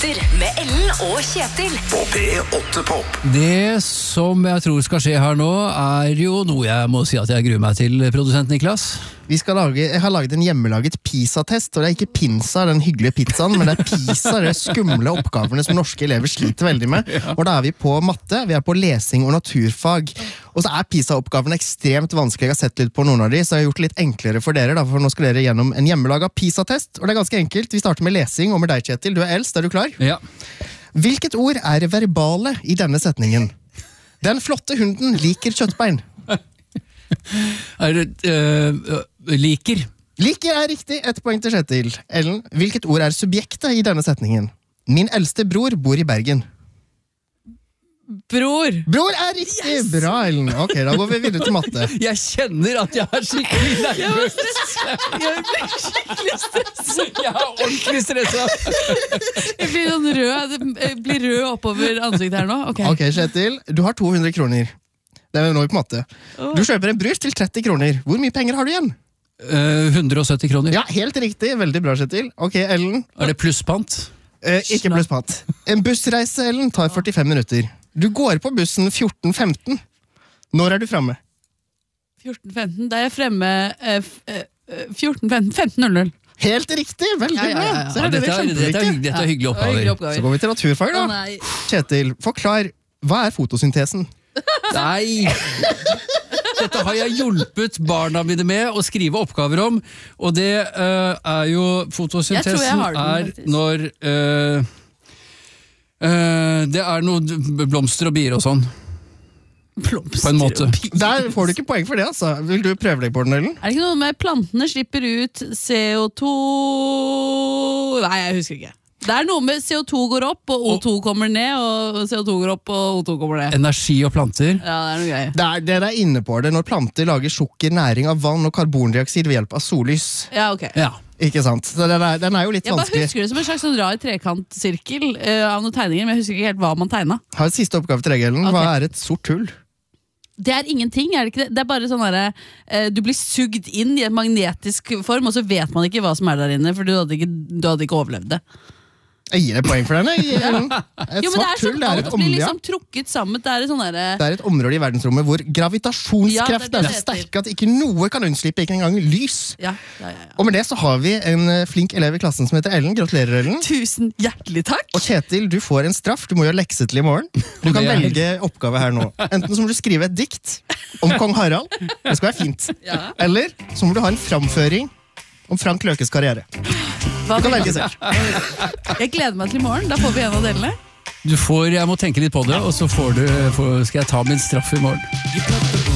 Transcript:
Nyheter med Ellen og Kjetil På P8 Pop. Det som jeg tror skal skje her nå, jo noe jeg må si at jeg gruer meg til, produsent Niklas. Jeg har laget en hjemmelaget PISA-test, og det er ikke pinsa, den hyggelige pizzaen, men det er PISA, de skumle oppgavene som norske elever sliter veldig med. Og da er vi på matte, vi er på lesing og naturfag. Og så er PISA-oppgavene ekstremt vanskelig. Jeg har sett litt på noen av de, så jeg har gjort det litt enklere for dere, for nå skal dere gjennom en hjemmelaget PISA-test, og det er ganske enkelt. Vi starter med lesing, og med deg, Kjetil. Du er eldst, er du klar? Ja. Hvilket ord er verbale i denne setningen? Den flotte hunden liker kjøttbein. Liker. Liker er riktig, 1 poeng til Kjetil. Ellen, hvilket ord er subjektet i denne setningen? Min eldste bror bor i Bergen. Bror. Bror er riktig! Yes! Bra, Ellen. Ok, da går vi videre til matte. Jeg kjenner at jeg er skikkelig nervøs. Jeg blir skikkelig stresset. Jeg er ordentlig stresset. Jeg blir sånn rød. Jeg blir rød oppover ansiktet her nå. Ok, Kjetil, du har 200 kroner. Det er nå på matte. Du kjøper en brus til 30 kroner. Hvor mye penger har du igjen? 170 kroner. Ja, helt riktig. Veldig bra, Kjetil. Ok, Ellen. Er det plusspant? Ikke plusspant. En bussreise, Ellen, tar 45 minutter. Du går på bussen 14.15. Når er du fremme? 14.15. Da er jeg fremme 15.00. Helt riktig, veldig bra. Så Dette er hyggelige oppgaver. Så går vi til naturfag da. Kjetil, forklar, hva er fotosyntesen? Nei! Dette har jeg hjulpet barna mine med å skrive oppgaver om, og det er jo fotosyntesen er når det er noe blomster og bier og sånn. På en måte. Der får du ikke poeng for det, altså. Vil du prøve deg på den, Ellen? Er det ikke noe med plantene slipper ut CO2? Nei, jeg husker ikke. Det er noe med CO2 går opp, og O2 kommer ned, og CO2 går opp, og O2 kommer ned. Energi og planter. Ja, det er noe greier. Dere er inne på det når planter lager sukker, næring av vann og karbondioksid ved hjelp av sollys. Ja, ok. Ja. Ikke sant? Så den er jo litt vanskelig. Jeg bare husker det som en slags sånn rar trekantsirkel av noen tegninger, men jeg husker ikke helt hva man tegnet. Har et siste oppgave til deg, Ellen. Hva er et sort hull? Det er ingenting, er det ikke det? Det er bare sånn der, du blir sugd inn i en magnetisk form, og så vet man ikke hva som er der inne, for du hadde ikke overlevd det. Jeg gir deg poeng for den. Et svart hull, det er et område. Blir liksom område. trukket sammen. Det er Et område i verdensrommet hvor gravitasjonskreften er så sterk at ikke noe kan unnslippe, ikke engang lys. Ja. Og med det så har vi en flink elev i klassen som heter Ellen. Gratulerer, Ellen. Tusen hjertelig takk. Og Kjetil, du får en straff. Du må gjøre lekse til i morgen. Du kan velge oppgave her nå. Enten så må du skrive et dikt om kong Harald. Det skal være fint. Eller så må du ha en framføring om Frank Løkes karriere. Du kan velge selv. Jeg gleder meg til i morgen. Da får vi en av delene. Jeg må tenke litt på det, og så skal jeg ta min straff i morgen.